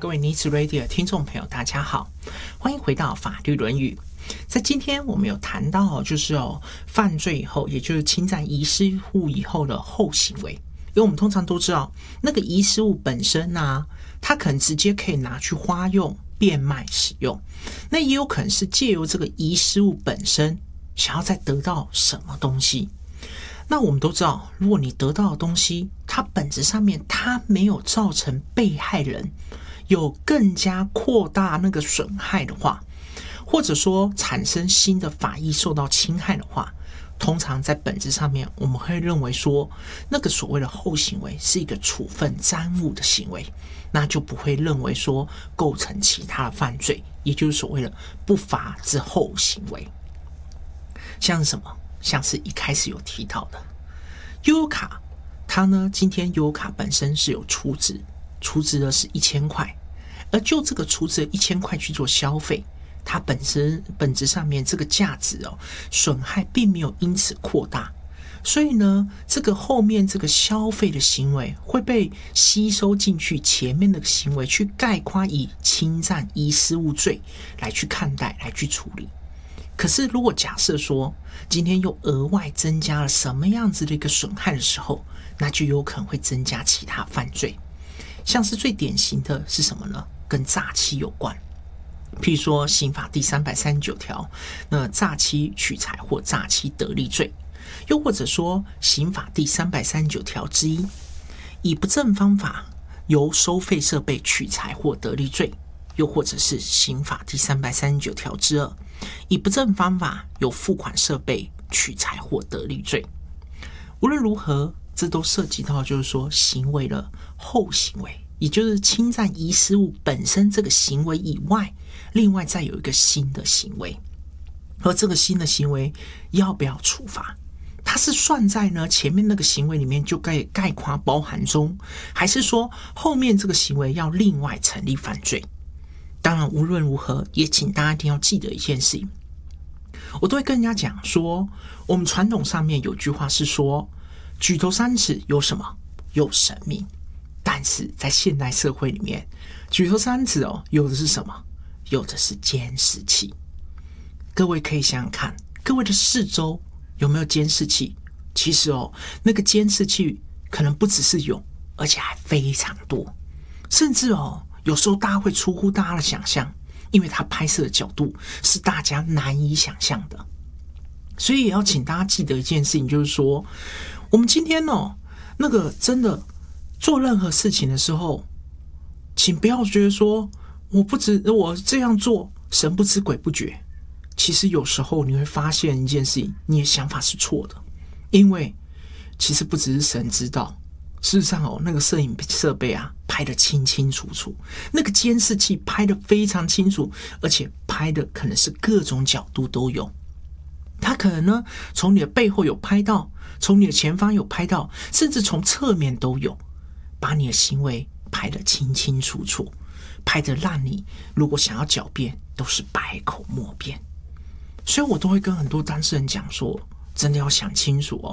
各位尼子 Radio 的听众朋友，大家好，欢迎回到法律论语。在今天我们有谈到，就是犯罪以后，也就是侵占遗失物以后的后行为。因为我们通常都知道，那个遗失物本身它可能直接可以拿去花用、变卖使用，那也有可能是借由这个遗失物本身，想要再得到什么东西。那我们都知道，如果你得到的东西，它本质上面它没有造成被害人有更加扩大那个损害的话，或者说产生新的法益受到侵害的话，通常在本质上面我们会认为说，那个所谓的后行为是一个处分赃物的行为，那就不会认为说构成其他的犯罪，也就是所谓的不法之后行为。像是什么？像是一开始有提到的悠游卡，它呢今天悠游卡本身是有储值的是1000块，而就这个储值的1000块去做消费，它本质上面这个价值损害并没有因此扩大，所以呢这个后面这个消费的行为会被吸收进去前面那个行为，去概括以侵占遗失物罪来去看待，来去处理。可是如果假设说今天又额外增加了什么样子的一个损害的时候，那就有可能会增加其他犯罪。像是最典型的是什么呢？跟诈欺有关。譬如说刑法第339条，那诈欺取财或诈欺得利罪，又或者说刑法第339条之一，以不正方法由收费设备取财或得利罪，又或者是刑法第339条之2，以不正方法由付款设备取财或得利罪。无论如何，这都涉及到就是说行为的后行为，也就是侵占遗失物本身这个行为以外，另外再有一个新的行为。而这个新的行为要不要处罚，它是算在呢前面那个行为里面就概括包含中，还是说后面这个行为要另外成立犯罪？当然无论如何，也请大家一定要记得一件事情，我都会跟人家讲说，我们传统上面有句话是说，举头三尺有什么？有神明。但是在现代社会里面，举头三尺有的是什么？有的是监视器。各位可以想想看，各位的四周有没有监视器？其实那个监视器可能不只是有，而且还非常多，甚至有时候大家会出乎大家的想象，因为它拍摄的角度是大家难以想象的。所以也要请大家记得一件事情，就是说我们今天那个真的做任何事情的时候，请不要觉得说我这样做神不知鬼不觉。其实有时候你会发现一件事情，你的想法是错的，因为其实不只是神知道，事实上那个摄影设备拍得清清楚楚，那个监视器拍得非常清楚，而且拍的可能是各种角度都有。它可能呢从你的背后有拍到，从你的前方有拍到，甚至从侧面都有，把你的行为拍得清清楚楚，拍得让你如果想要狡辩都是百口莫辩。所以我都会跟很多当事人讲说，真的要想清楚